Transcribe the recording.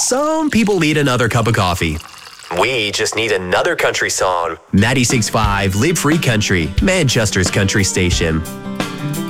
Some people need another cup of coffee. We just need another country song. 96.5 Live Free Country, Manchester's country station.